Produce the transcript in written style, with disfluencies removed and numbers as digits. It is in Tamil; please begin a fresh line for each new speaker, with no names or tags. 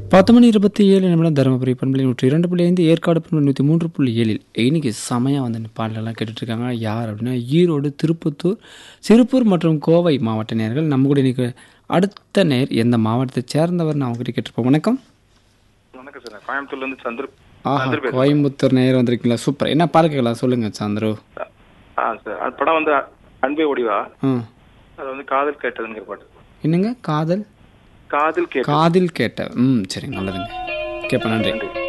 10:27 தருமபுரி பண்பலை 102.5 ஏற்காடு பண்பலை 103.7 இன்னைக்கு செமையாக வந்து பாடலெல்லாம் கேட்டுட்ருக்காங்க. யார் அப்படின்னா ஈரோடு, திருப்பத்தூர், சிறுப்பூர் மற்றும் கோவை மாவட்ட நேயர்கள். நம்ம கூட இன்னைக்கு அடுத்த நேர் எந்த மாவட்டத்தை சேர்ந்தவர்னு அவங்ககிட்ட கேட்டிருப்போம். வணக்கம்.
வணக்கம் சார், நான் கோயம்புத்தூர்லேருந்து சந்திர.
கோயம்புத்தூர் நேயர் வந்திருக்கீங்களா? சூப்பர். என்ன பாடல் கேட்கலாம் சொல்லுங்கள் சந்துரு.
சார் அது படம் வந்து அன்பே ஒடிவா. அது வந்து காதல் கேட்டதுங்கிற பாட்டு.
என்னங்க? காதல்
காதல் கேட்ட.
காதில் கேட்ட. சரி, நல்லதுங்க. கேட்பேன். நன்றி.